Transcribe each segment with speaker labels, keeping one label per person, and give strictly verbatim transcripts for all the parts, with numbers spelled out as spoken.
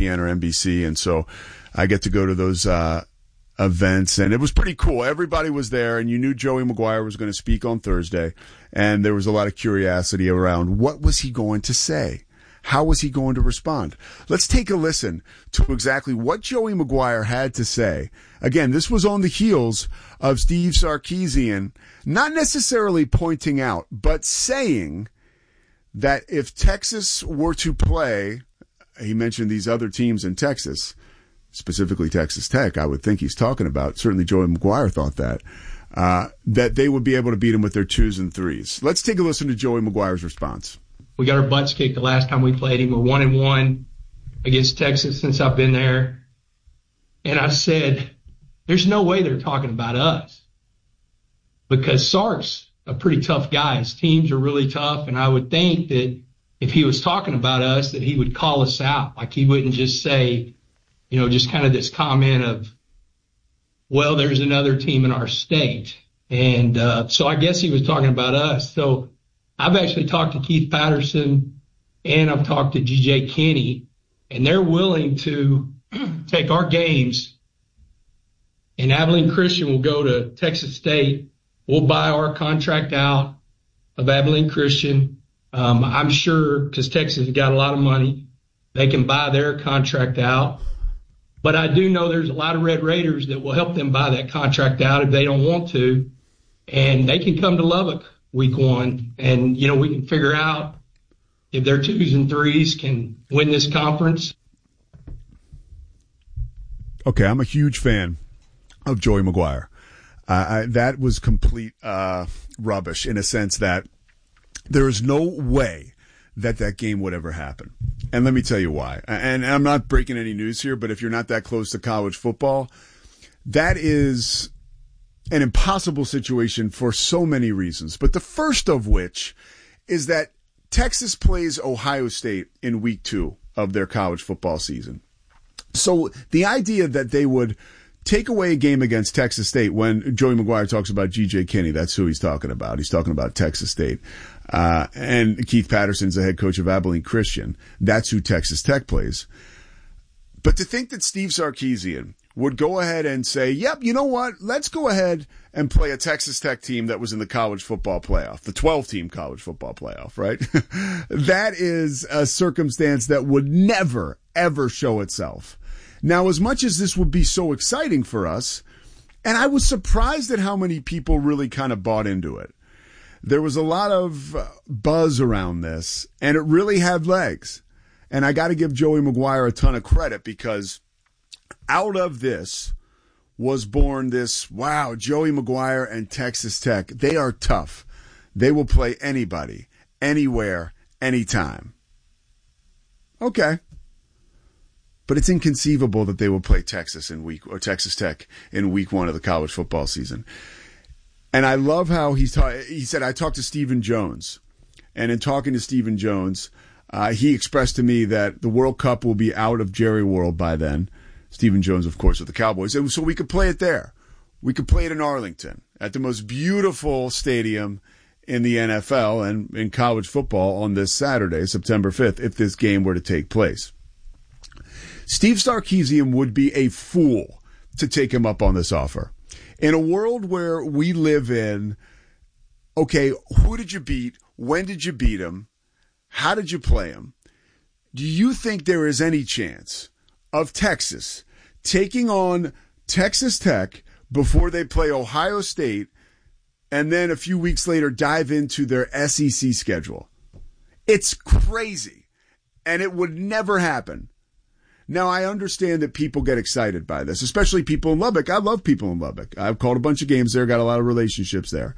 Speaker 1: N or N B C, and so I get to go to those uh, events, and it was pretty cool. Everybody was there, and you knew Joey McGuire was going to speak on Thursday, and there was a lot of curiosity around what was he going to say. How was he going to respond? Let's take a listen to exactly what Joey McGuire had to say. Again, this was on the heels of Steve Sarkisian not necessarily pointing out, but saying that if Texas were to play, he mentioned these other teams in Texas, specifically Texas Tech, I would think he's talking about. Certainly Joey McGuire thought that, uh, that they would be able to beat him with their twos and threes. Let's take a listen to Joey McGuire's response.
Speaker 2: We got our butts kicked the last time we played him. We're one and one against Texas since I've been there. And I said, there's no way they're talking about us, because Sark's a pretty tough guy. His teams are really tough. And I would think that if he was talking about us, that he would call us out. Like he wouldn't just say, you know, just kind of this comment of, well, there's another team in our state. And uh, so I guess he was talking about us. So I've actually talked to Keith Patterson and I've talked to G J Kinney, and they're willing to take our games, and Abilene Christian will go to Texas State. We'll buy our contract out of Abilene Christian. Um, I'm sure, because Texas has got a lot of money, they can buy their contract out. But I do know there's a lot of Red Raiders that will help them buy that contract out if they don't want to, and they can come to Lubbock week one, and, you know, we can figure out if their twos and threes can win this conference.
Speaker 1: Okay, I'm a huge fan of Joey McGuire. Uh, I, that was complete uh, rubbish in a sense that there is no way that that game would ever happen. And let me tell you why. And I'm not breaking any news here, but if you're not that close to college football, that is an impossible situation for so many reasons. But the first of which is that Texas plays Ohio State in week two of their college football season. So the idea that they would take away a game against Texas State, when Joey McGuire talks about G J Kinney, that's who he's talking about. He's talking about Texas State. Uh, and Keith Patterson's the head coach of Abilene Christian. That's who Texas Tech plays. But to think that Steve Sarkisian would go ahead and say, yep, you know what? Let's go ahead and play a Texas Tech team that was in the college football playoff, the twelve-team college football playoff, right? That is a circumstance that would never, ever show itself. Now, as much as this would be so exciting for us, and I was surprised at how many people really kind of bought into it. There was a lot of buzz around this, and it really had legs. And I got to give Joey McGuire a ton of credit, because out of this was born this, wow, Joey McGuire and Texas Tech, they are tough. They will play anybody, anywhere, anytime. Okay. But it's inconceivable that they will play Texas in week, or Texas Tech in week one of the college football season. And I love how he's ta- he said, I talked to Stephen Jones. And in talking to Stephen Jones, uh, he expressed to me that the World Cup will be out of Jerry World by then. Stephen Jones, of course, with the Cowboys. And so we could play it there. We could play it in Arlington at the most beautiful stadium in the N F L and in college football on this Saturday, September fifth, if this game were to take place. Steve Sarkisian would be a fool to take him up on this offer. In a world where we live in, okay, who did you beat? When did you beat him? How did you play him? Do you think there is any chance of Texas taking on Texas Tech before they play Ohio State and then a few weeks later dive into their S E C schedule? It's crazy, and it would never happen. Now, I understand that people get excited by this, especially people in Lubbock. I love people in Lubbock. I've called a bunch of games there, got a lot of relationships there.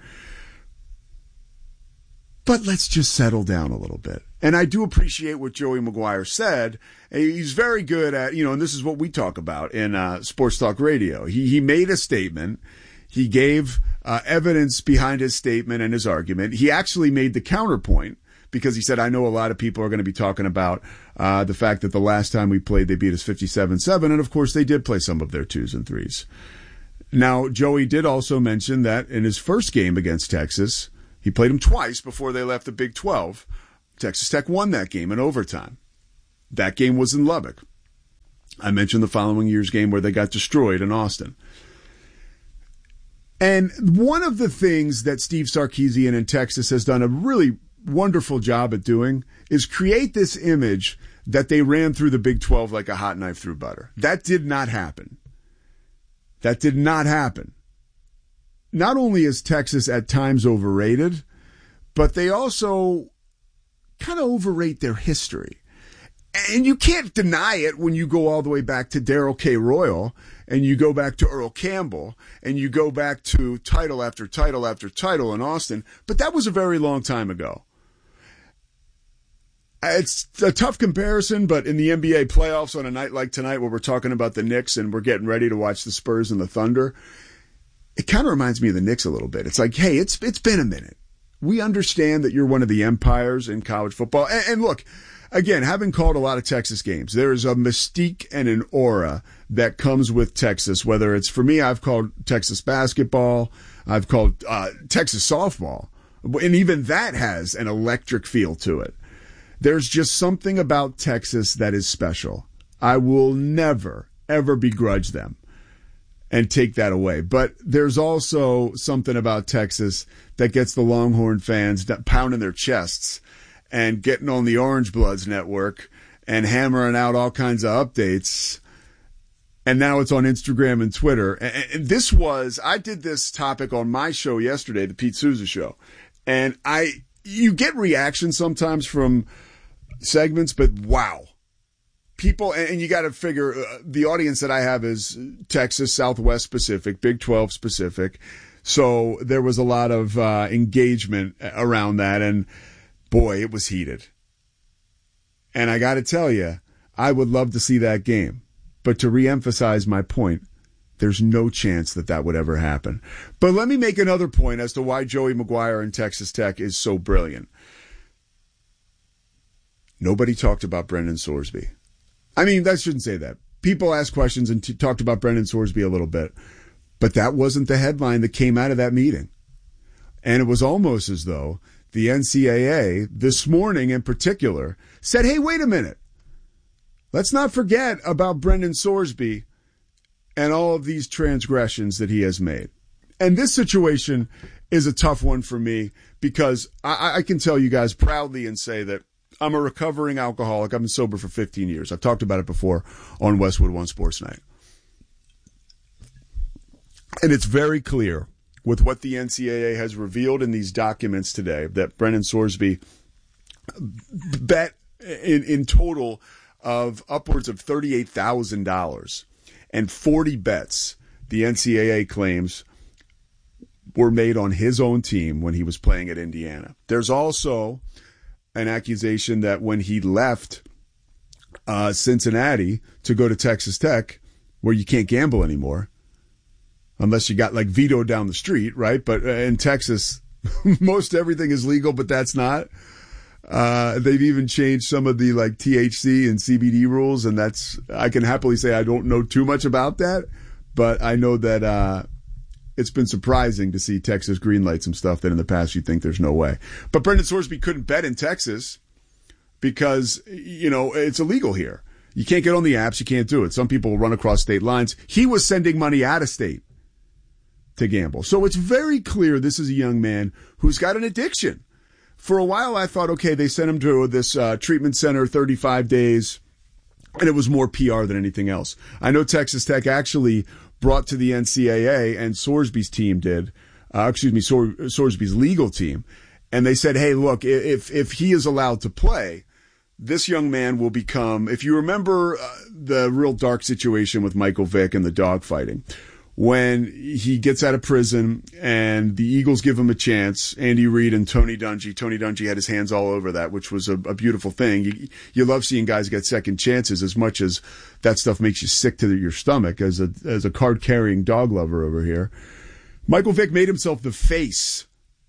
Speaker 1: But let's just settle down a little bit. And I do appreciate what Joey McGuire said. He's very good at, you know, and this is what we talk about in uh, Sports Talk Radio. He, he made a statement. He gave uh, evidence behind his statement and his argument. He actually made the counterpoint, because he said, I know a lot of people are going to be talking about uh, the fact that the last time we played, they beat us fifty-seven seven. And, of course, they did play some of their twos and threes. Now, Joey did also mention that in his first game against Texas, he played them twice before they left the Big twelve. Texas Tech won that game in overtime. That game was in Lubbock. I mentioned the following year's game where they got destroyed in Austin. And one of the things that Steve Sarkisian in Texas has done a really wonderful job at doing is create this image that they ran through the Big twelve like a hot knife through butter. That did not happen. That did not happen. Not only is Texas at times overrated, but they also kind of overrate their history. And you can't deny it when you go all the way back to Darrell K. Royal, and you go back to Earl Campbell, and you go back to title after title after title in Austin. But that was a very long time ago. It's a tough comparison, but in the N B A playoffs on a night like tonight where we're talking about the Knicks and we're getting ready to watch the Spurs and the Thunder, it kind of reminds me of the Knicks a little bit. It's like, hey, it's it's been a minute. We understand that you're one of the empires in college football. And, and look, again, having called a lot of Texas games, there's a mystique and an aura that comes with Texas, whether it's, for me, I've called Texas basketball, I've called uh, Texas softball, and even that has an electric feel to it. There's just something about Texas that is special. I will never, ever begrudge them and take that away. But there's also something about Texas that gets the Longhorn fans pounding their chests and getting on the Orange Bloods network and hammering out all kinds of updates. And now it's on Instagram and Twitter. And this was, I did this topic on my show yesterday, the Pete Souza Show. And I, you get reactions sometimes from segments, but wow. People, and you got to figure, uh, the audience that I have is Texas, Southwest specific, Big twelve specific. So there was a lot of uh, engagement around that, and boy, it was heated. And I got to tell you, I would love to see that game. But to reemphasize my point, there's no chance that that would ever happen. But let me make another point as to why Joey McGuire and Texas Tech is so brilliant. Nobody talked about Brendan Sorsby. I mean, I shouldn't say that. People asked questions and t- talked about Brendan Sorsby a little bit. But that wasn't the headline that came out of that meeting. And it was almost as though the N C double A, this morning in particular, said, hey, wait a minute. Let's not forget about Brendan Sorsby and all of these transgressions that he has made. And this situation is a tough one for me because I, I can tell you guys proudly and say that I'm a recovering alcoholic. I've been sober for fifteen years. I've talked about it before on Westwood One Sports Night. And it's very clear with what the N C double A has revealed in these documents today that Brendan Sorsby bet in, in total of upwards of thirty-eight thousand dollars and forty bets the N C double A claims were made on his own team when he was playing at Indiana. There's also an accusation that when he left uh, Cincinnati to go to Texas Tech, where you can't gamble anymore, unless you got like Vito down the street, right? But in Texas, most everything is legal, but that's not. Uh, they've even changed some of the like T H C and C B D rules, and that's, I can happily say I don't know too much about that, but I know that uh, it's been surprising to see Texas greenlight some stuff that in the past you think there's no way. But Brendan Sorsby couldn't bet in Texas because, you know, it's illegal here. You can't get on the apps. You can't do it. Some people run across state lines. He was sending money out of state to gamble. So it's very clear this is a young man who's got an addiction. For a while, I thought, okay, they sent him to this uh, treatment center, thirty-five days, and it was more P R than anything else. I know Texas Tech actually brought to the N C double A, and Sorsby's team did, uh, excuse me, Sor- Sorsby's legal team, and they said, hey, look, if if he is allowed to play, this young man will become, if you remember uh, the real dark situation with Michael Vick and the dogfighting, when he gets out of prison and the Eagles give him a chance, Andy Reid and Tony Dungy. Tony Dungy had his hands all over that, which was a, a beautiful thing. You, you love seeing guys get second chances as much as that stuff makes you sick to your stomach as a, as a card-carrying dog lover over here. Michael Vick made himself the face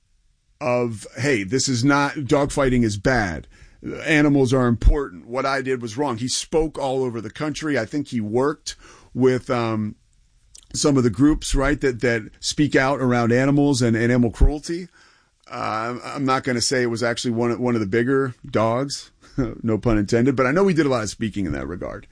Speaker 1: of, hey, this is not, dogfighting is bad. Animals are important. What I did was wrong. He spoke all over the country. I think he worked with, um, some of the groups, right, that, that speak out around animals and, and animal cruelty. Uh, I'm not going to say it was actually one, one of the bigger dogs, no pun intended, but I know he did a lot of speaking in that regard.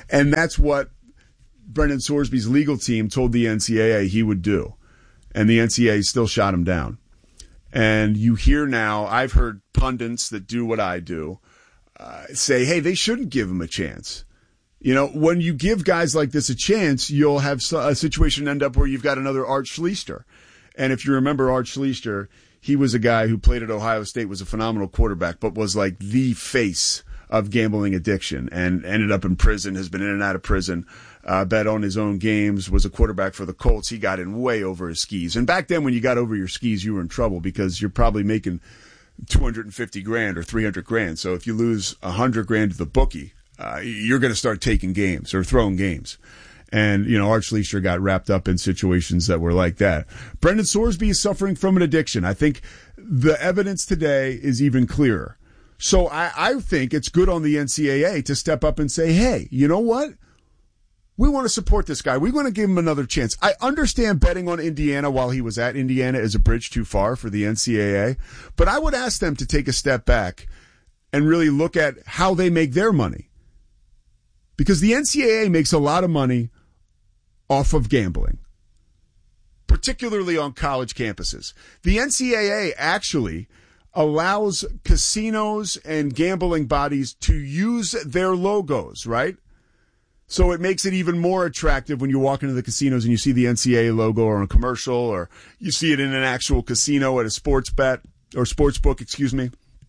Speaker 1: And that's what Brendan Sorsby's legal team told the N C double A he would do. And the N C double A still shot him down. And you hear now, I've heard pundits that do what I do uh, say, hey, they shouldn't give him a chance. You know, when you give guys like this a chance, you'll have a situation end up where you've got another Art Schlichter. And if you remember Art Schlichter, he was a guy who played at Ohio State, was a phenomenal quarterback, but was like the face of gambling addiction and ended up in prison, has been in and out of prison, uh, bet on his own games, was a quarterback for the Colts. He got in way over his skis. And back then when you got over your skis, you were in trouble because you're probably making two hundred fifty grand or three hundred grand. So if you lose one hundred grand to the bookie, uh, you're going to start taking games or throwing games. And, you know, Art Schlichter got wrapped up in situations that were like that. Brendan Sorsby is suffering from an addiction. I think the evidence today is even clearer. So I, I think it's good on the N C double A to step up and say, hey, you know what? We want to support this guy. We want to give him another chance. I understand betting on Indiana while he was at Indiana is a bridge too far for the N C double A, but I would ask them to take a step back and really look at how they make their money. Because the N C double A makes a lot of money off of gambling, particularly on college campuses. The N C double A actually allows casinos and gambling bodies to use their logos, right? So it makes it even more attractive when you walk into the casinos and you see the N C double A logo or a commercial, or you see it in an actual casino at a sports bet or sports book, excuse me.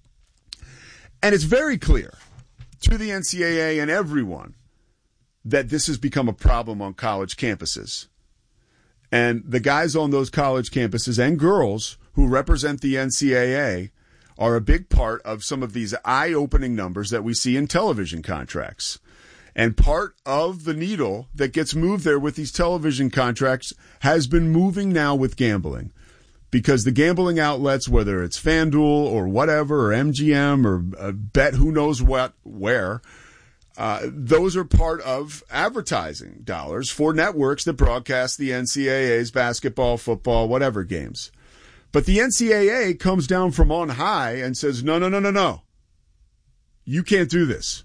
Speaker 1: And it's very clear to the N C double A and everyone that this has become a problem on college campuses. And the guys on those college campuses and girls who represent the N C double A are a big part of some of these eye-opening numbers that we see in television contracts. And part of the needle that gets moved there with these television contracts has been moving now with gambling. Because the gambling outlets, whether it's FanDuel or whatever, or M G M or uh, Bet who knows what, where, uh, those are part of advertising dollars for networks that broadcast the N C double A's basketball, football, whatever games. But the N C double A comes down from on high and says, no, no, no, no, no. You can't do this.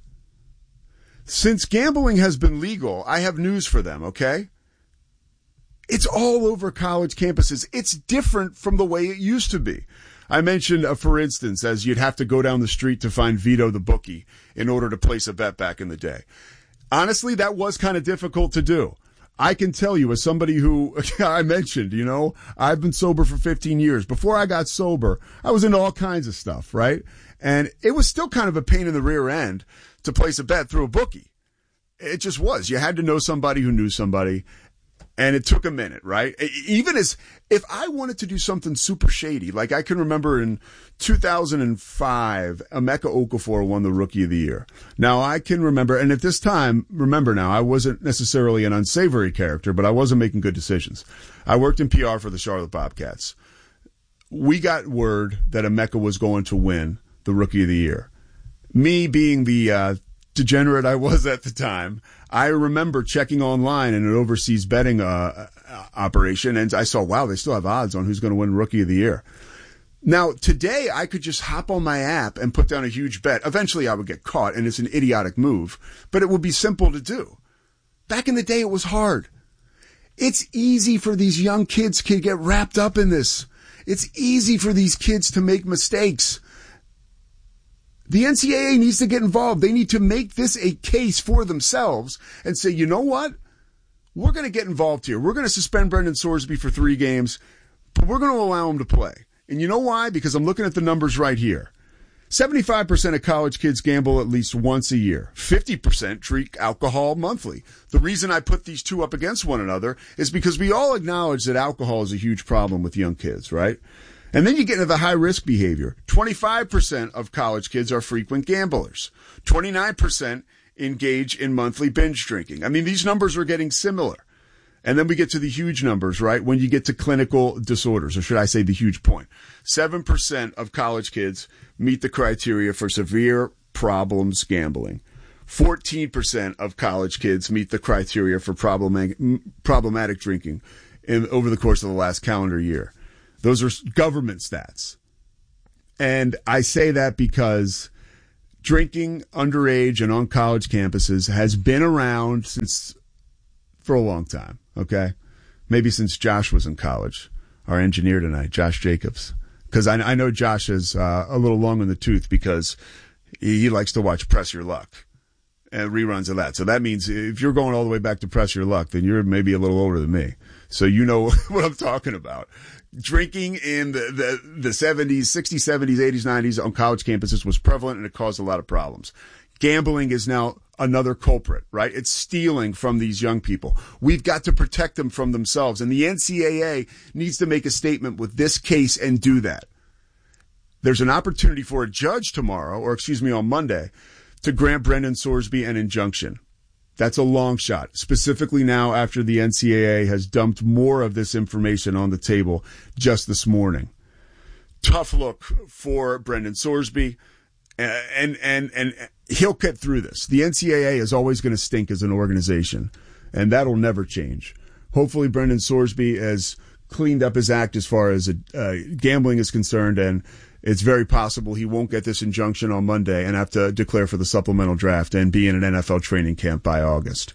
Speaker 1: Since gambling has been legal, I have news for them, okay? It's all over college campuses. It's different from the way it used to be. I mentioned, uh, for instance, as you'd have to go down the street to find Vito the bookie in order to place a bet back in the day. Honestly, that was kind of difficult to do. I can tell you, as somebody who, I mentioned, you know, I've been sober for fifteen years. Before I got sober, I was into all kinds of stuff, right? And it was still kind of a pain in the rear end to place a bet through a bookie. It just was. You had to know somebody who knew somebody. And it took a minute, right? Even as if I wanted to do something super shady, like I can remember in two thousand five, Emeka Okafor won the Rookie of the Year. Now I can remember, and at this time, remember now, I wasn't necessarily an unsavory character, but I wasn't making good decisions. I worked in P R for the Charlotte Bobcats. We got word that Emeka was going to win the Rookie of the Year. Me being the uh, degenerate I was at the time, I remember checking online in an overseas betting uh, operation, and I saw, wow, they still have odds on who's going to win Rookie of the Year. Now, today, I could just hop on my app and put down a huge bet. Eventually, I would get caught, and it's an idiotic move, but it would be simple to do. Back in the day, it was hard. It's easy for these young kids to get wrapped up in this. It's easy for these kids to make mistakes. The N C double A needs to get involved. They need to make this a case for themselves and say, you know what? We're going to get involved here. We're going to suspend Brendan Sorsby for three games, but we're going to allow him to play. And you know why? Because I'm looking at the numbers right here. seventy-five percent of college kids gamble at least once a year. fifty percent drink alcohol monthly. The reason I put these two up against one another is because we all acknowledge that alcohol is a huge problem with young kids, right? And then you get into the high-risk behavior. twenty-five percent of college kids are frequent gamblers. twenty-nine percent engage in monthly binge drinking. I mean, these numbers are getting similar. And then we get to the huge numbers, right, when you get to clinical disorders, or should I say the huge point. seven percent of college kids meet the criteria for severe problems gambling. fourteen percent of college kids meet the criteria for problematic, problematic drinking in, over the course of the last calendar year. Those are government stats. And I say that because drinking underage and on college campuses has been around since for a long time, okay? Maybe since Josh was in college, our engineer tonight, Josh Jacobs. Because I, I know Josh is uh, a little long in the tooth because he, he likes to watch Press Your Luck and reruns of that. So that means if you're going all the way back to Press Your Luck, then you're maybe a little older than me. So you know what I'm talking about. Drinking in the, the, the seventies, sixties, seventies, eighties, nineties on college campuses was prevalent, and it caused a lot of problems. Gambling is now another culprit, right? It's stealing from these young people. We've got to protect them from themselves, and the N C double A needs to make a statement with this case and do that. There's an opportunity for a judge tomorrow, or excuse me, on Monday, to grant Brendan Sorsby an injunction. That's a long shot, specifically now after the N C double A has dumped more of this information on the table just this morning. Tough look for Brendan Sorsby, and and and he'll get through this. The N C double A is always going to stink as an organization, and that'll never change. Hopefully Brendan Sorsby has cleaned up his act as far as uh, gambling is concerned, and it's very possible he won't get this injunction on Monday and have to declare for the supplemental draft and be in an N F L training camp by August.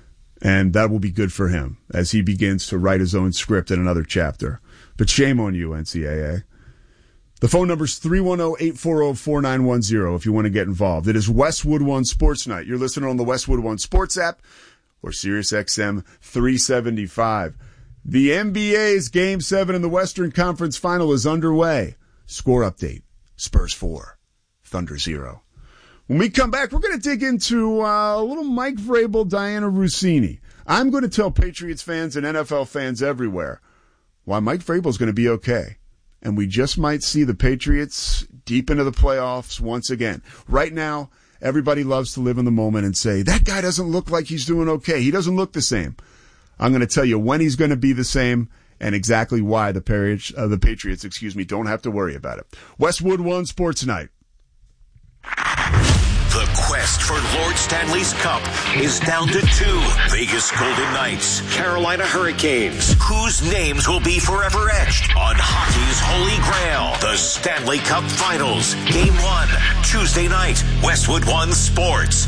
Speaker 1: And that will be good for him as he begins to write his own script in another chapter. But shame on you, N C double A. The phone number is three one zero, eight four zero, four nine one zero if you want to get involved. It is Westwood One Sports Night. You're listening on the Westwood One Sports app or Sirius X M three seventy-five. The N B A's Game seven in the Western Conference Final is underway. Score update, Spurs four, Thunder zero. When we come back, we're going to dig into uh, a little Mike Vrabel, Diana Rossini. I'm going to tell Patriots fans and N F L fans everywhere why Mike Vrabel is going to be okay. And we just might see the Patriots deep into the playoffs once again. Right now, everybody loves to live in the moment and say, that guy doesn't look like he's doing okay. He doesn't look the same. I'm going to tell you when he's going to be the same and exactly why the, Patriots, uh, the Patriots, excuse me, don't have to worry about it. Westwood One Sports Night.
Speaker 3: The quest for Lord Stanley's Cup is down to two. Vegas Golden Knights, Carolina Hurricanes. Whose names will be forever etched on hockey's holy grail? The Stanley Cup Finals. Game one, Tuesday night. Westwood One Sports.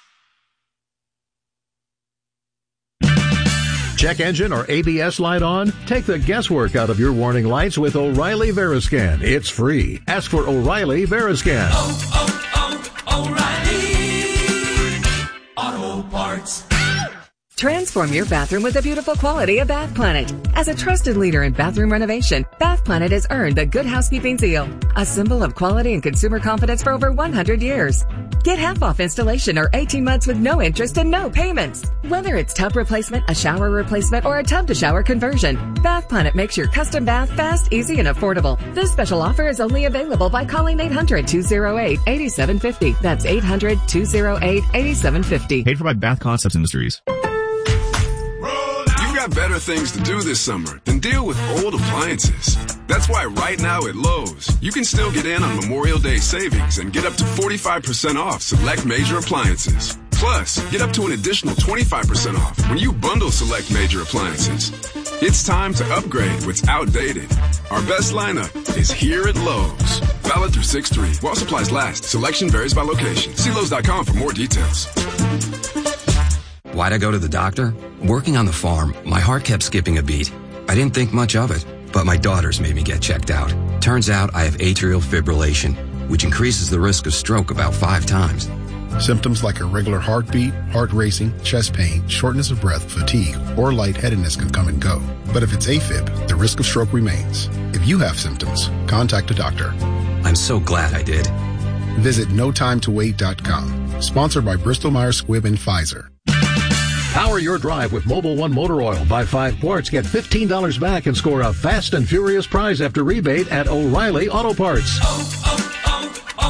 Speaker 4: Check engine or A B S light on? Take the guesswork out of your warning lights with O'Reilly Veriscan. It's free. Ask for O'Reilly Veriscan.
Speaker 5: Oh, oh, oh, O'Reilly Auto Parts.
Speaker 6: Transform your bathroom with the beautiful quality of Bath Planet. As a trusted leader in bathroom renovation, Bath Planet has earned the Good Housekeeping seal, a symbol of quality and consumer confidence for over one hundred years. Get half off installation or eighteen months with no interest and no payments. Whether it's tub replacement, a shower replacement, or a tub-to-shower conversion, Bath Planet makes your custom bath fast, easy, and affordable. This special offer is only available by calling eight hundred, two oh eight, eight seven five oh. That's eight hundred, two oh eight, eight seven five oh.
Speaker 7: Paid for by Bath Concepts Industries.
Speaker 8: Better things to do this summer than deal with old appliances. That's why right now at Lowe's, you can still get in on Memorial Day savings and get up to forty-five percent off select major appliances. Plus, get up to an additional twenty-five percent off when you bundle select major appliances. It's time to upgrade what's outdated. Our best lineup is here at Lowe's. Valid through six three. While supplies last. Selection varies by location. See Lowe's dot com for more details.
Speaker 9: Why'd I go to the doctor? Working on the farm, my heart kept skipping a beat. I didn't think much of it, but my daughters made me get checked out. Turns out I have atrial fibrillation, which increases the risk of stroke about five times.
Speaker 10: Symptoms like irregular heartbeat, heart racing, chest pain, shortness of breath, fatigue, or lightheadedness can come and go. But if it's AFib, the risk of stroke remains. If you have symptoms, contact a doctor.
Speaker 9: I'm so glad I did.
Speaker 10: Visit no time to wait dot com. Sponsored by Bristol Myers Squibb and Pfizer.
Speaker 4: Power your drive with Mobil one Motor Oil. Buy five quarts, get fifteen dollars back, and score a fast and furious prize after rebate at O'Reilly Auto Parts.
Speaker 5: Oh,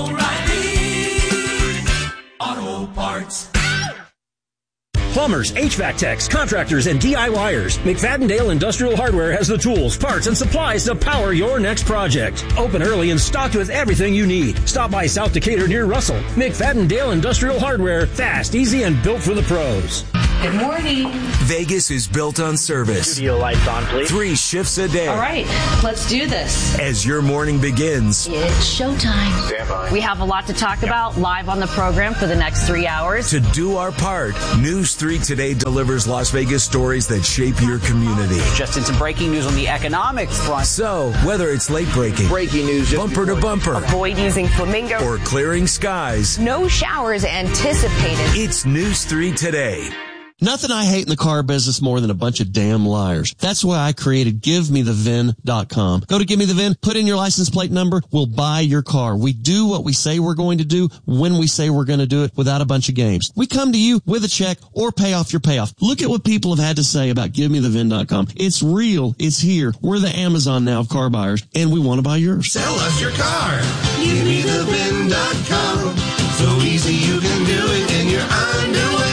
Speaker 5: oh, oh, O'Reilly Auto Parts.
Speaker 11: Plumbers, H V A C techs, contractors, and DIYers. McFadden-Dale Industrial Hardware has the tools, parts, and supplies to power your next project. Open early and stocked with everything you need. Stop by South Decatur near Russell. McFadden-Dale Industrial Hardware, fast, easy, and built for the pros.
Speaker 7: Good morning.
Speaker 12: Vegas is built on service.
Speaker 13: Studio lights on, please.
Speaker 12: Three shifts a day.
Speaker 7: All right, let's do this.
Speaker 12: As your morning begins.
Speaker 7: It's showtime.
Speaker 13: Stand by.
Speaker 14: We have a lot to talk about live on the program for the next three hours.
Speaker 12: To do our part, News three Today delivers Las Vegas stories that shape your community.
Speaker 15: Just into breaking news on the economics front.
Speaker 12: So, whether it's late breaking,
Speaker 15: breaking news,
Speaker 12: bumper to bumper,
Speaker 14: avoid using flamingo,
Speaker 12: or clearing skies,
Speaker 14: no showers anticipated.
Speaker 12: It's News three Today.
Speaker 16: Nothing I hate in the car business more than a bunch of damn liars. That's why I created give me the V I N dot com. Go to Give Me The V I N, put in your license plate number, we'll buy your car. We do what we say we're going to do when we say we're going to do it without a bunch of games. We come to you with a check or pay off your payoff. Look at what people have had to say about Give Me The V I N dot com. It's real. It's here. We're the Amazon now of car buyers, and we want to buy yours.
Speaker 17: Sell us your car. Give Me The V I N dot com. So easy you can do it in your underwear.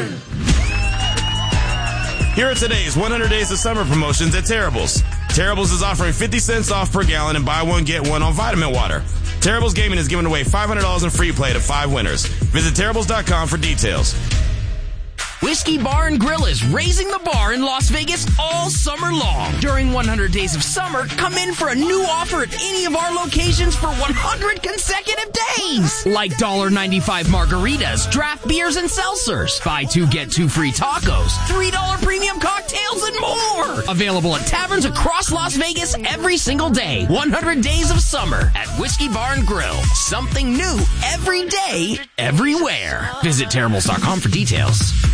Speaker 18: Here are today's one hundred Days of Summer promotions at Terrible's. Terrible's is offering fifty cents off per gallon and buy one, get one on vitamin water. Terrible's Gaming is giving away five hundred dollars in free play to five winners. Visit Terrible's dot com for details.
Speaker 19: Whiskey Bar and Grill is raising the bar in Las Vegas all summer long. During one hundred Days of Summer, come in for a new offer at any of our locations for one hundred consecutive days. Like one dollar ninety-five margaritas, draft beers, and seltzers. Buy two, get two free tacos, three dollar premium cocktails, and more. Available at taverns across Las Vegas every single day. one hundred Days of Summer at Whiskey Bar and Grill. Something new every day, everywhere. Visit Terrible's dot com for details.